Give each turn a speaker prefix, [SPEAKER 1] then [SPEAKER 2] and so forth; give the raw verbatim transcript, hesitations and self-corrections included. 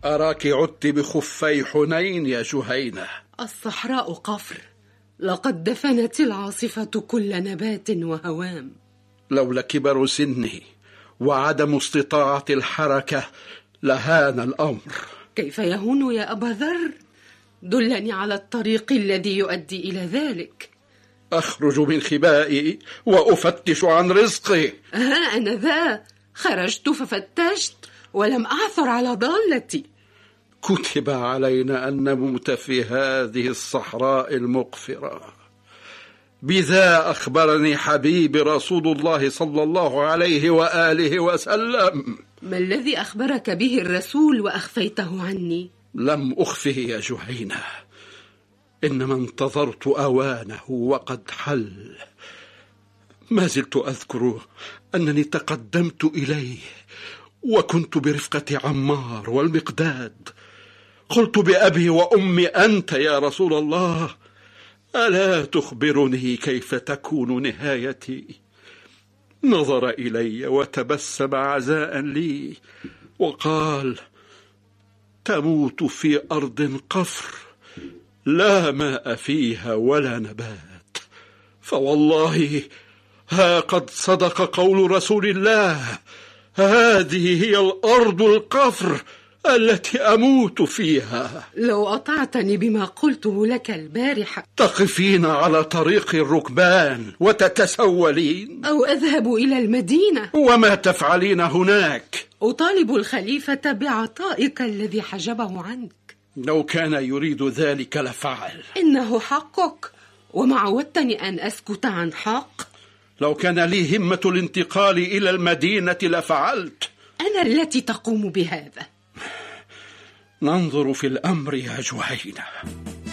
[SPEAKER 1] أراك عدت بخفي حنين يا جهينة.
[SPEAKER 2] الصحراء قفر، لقد دفنت العاصفة كل نبات وهوام.
[SPEAKER 1] لولا كبر سني وعدم استطاعة الحركة لهان الأمر.
[SPEAKER 2] كيف يهون يا أبا ذر؟ دلني على الطريق الذي يؤدي إلى ذلك.
[SPEAKER 1] أخرج من خبائي وأفتش عن رزقي.
[SPEAKER 2] ها أنا ذا خرجت ففتشت ولم أعثر على ضالتي.
[SPEAKER 1] كتب علينا أن نموت في هذه الصحراء المقفرة، بذا أخبرني حبيبي رسول الله صلى الله عليه وآله وسلم.
[SPEAKER 2] ما الذي أخبرك به الرسول وأخفيته عني؟
[SPEAKER 1] لم أخفه يا جهينة، إنما انتظرت أوانه وقد حل. ما زلت أذكر أنني تقدمت إليه وكنت برفقة عمار والمقداد. قلت بأبي وأمي أنت يا رسول الله، ألا تخبرني كيف تكون نهايتي؟ نظر إلي وتبسم عزاء لي وقال: تموت في أرض قفر لا ماء فيها ولا نبات، فوالله ها قد صدق قول رسول الله، هذه هي الأرض القفر التي أموت فيها.
[SPEAKER 2] لو أطعتني بما قلته لك البارحة
[SPEAKER 1] تقفين على طريق الركبان وتتسولين،
[SPEAKER 2] أو أذهب إلى المدينة.
[SPEAKER 1] وما تفعلين هناك؟
[SPEAKER 2] أطالب الخليفة بعطائك الذي حجبه عنك.
[SPEAKER 1] لو كان يريد ذلك لفعل.
[SPEAKER 2] إنه حقك، وما عودتني أن أسكت عن حق.
[SPEAKER 1] لو كان لي همة الانتقال إلى المدينة لفعلت.
[SPEAKER 2] أنا التي تقوم بهذا.
[SPEAKER 1] ننظر في الأمر يا جهينة.